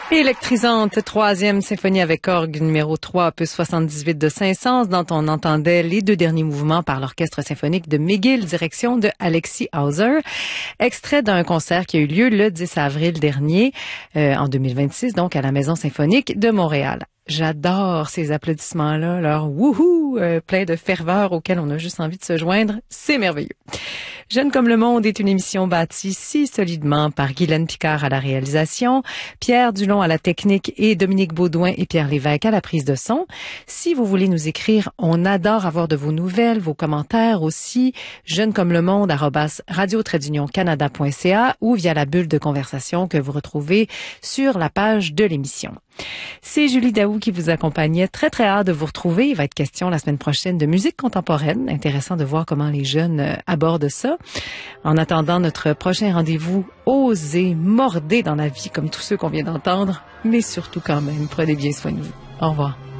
Électrisante, troisième symphonie avec orgue numéro 3, opus 78 de Saint-Saëns, dont on entendait les deux derniers mouvements par l'orchestre symphonique de McGill, direction de Alexis Hauser. Extrait d'un concert qui a eu lieu le 10 avril dernier, en 2026, donc à la Maison symphonique de Montréal. J'adore ces applaudissements-là, leur wouhou, plein de ferveur auquel on a juste envie de se joindre. C'est merveilleux. Jeune comme le monde est une émission bâtie si solidement par Guylaine Picard à la réalisation, Pierre Dulon à la technique et Dominique Baudouin et Pierre Lévesque à la prise de son. Si vous voulez nous écrire, on adore avoir de vos nouvelles, vos commentaires aussi. jeune-comme-le-monde@radio-canada.ca ou via la bulle de conversation que vous retrouvez sur la page de l'émission. C'est Julie Daou qui vous accompagnait. Très, très hâte de vous retrouver. Il va être question la semaine prochaine de musique contemporaine. Intéressant de voir comment les jeunes abordent ça. En attendant notre prochain rendez-vous, osez, mordez dans la vie comme tous ceux qu'on vient d'entendre, mais surtout quand même, prenez bien soin de vous. Au revoir.